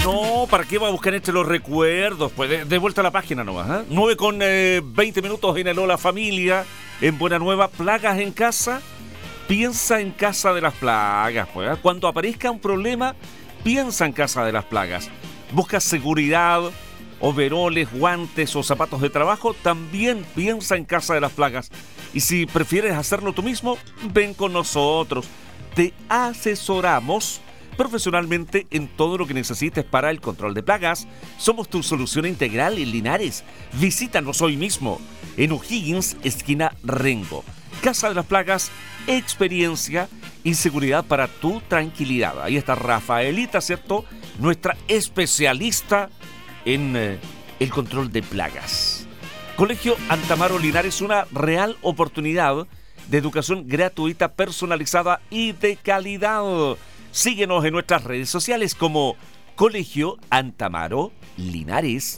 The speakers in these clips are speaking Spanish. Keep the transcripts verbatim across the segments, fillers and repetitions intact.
No, ¿para qué va a buscar entre los recuerdos? Pues de, de vuelta a la página nomás, ¿eh? nueve con eh, veinte minutos en el Hola Familia, en Buena Nueva. ¿Plagas en casa? Piensa en Casa de las Plagas, pues, ¿eh? Cuando aparezca un problema, piensa en Casa de las Plagas. Busca seguridad, overoles, guantes o zapatos de trabajo, también piensa en Casa de las Plagas. Y si prefieres hacerlo tú mismo, ven con nosotros. Te asesoramos profesionalmente en todo lo que necesites para el control de plagas. Somos tu solución integral en Linares. Visítanos hoy mismo en O'Higgins, esquina Rengo. Casa de las Plagas, experiencia y seguridad para tu tranquilidad. Ahí está Rafaelita, ¿cierto? Nuestra especialista en eh, el control de plagas. Colegio Antamaro Linares, una real oportunidad de educación gratuita, personalizada y de calidad. Síguenos en nuestras redes sociales como Colegio Antamaro Linares.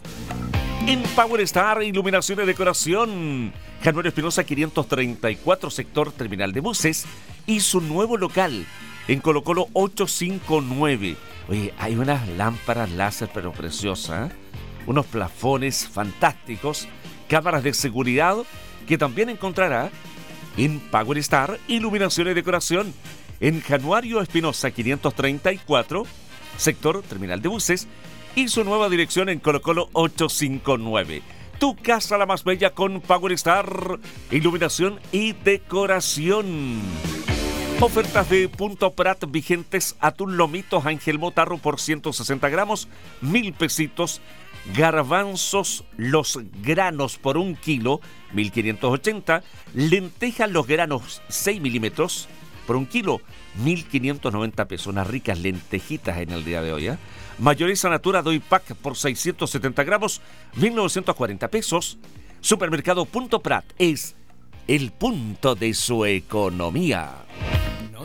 En Power Star Iluminación y Decoración, Januario Espinosa quinientos treinta y cuatro, sector terminal de buses, y su nuevo local en Colo Colo ochocientos cincuenta y nueve. Oye, hay unas lámparas láser pero preciosas, ¿eh? Unos plafones fantásticos, cámaras de seguridad que también encontrará en Power Star Iluminación y Decoración, en Januario Espinosa quinientos treinta y cuatro, sector terminal de buses, y su nueva dirección en Colo Colo ochocientos cincuenta y nueve. Tu casa la más bella con Power Star Iluminación y Decoración. Ofertas de Punto Prat vigentes: atún lomitos Ángel Motarro por ciento sesenta gramos, mil pesitos. Garbanzos los granos por un kilo, mil quinientos ochenta. Lentejas los granos seis milímetros por un kilo, mil quinientos noventa pesos. Unas ricas lentejitas en el día de hoy, ¿eh? Mayonesa Natura Doy Pack por seiscientos setenta gramos, mil novecientos cuarenta pesos. Supermercado Punto Prat es el punto de su economía.